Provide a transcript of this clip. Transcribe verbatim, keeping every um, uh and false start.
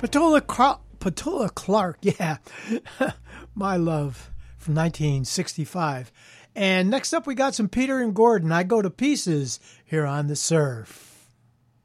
Petula, Car- Petula Clark, yeah. My Love from nineteen sixty-five. And next up, we got some Peter and Gordon. I Go to Pieces here on The Surf.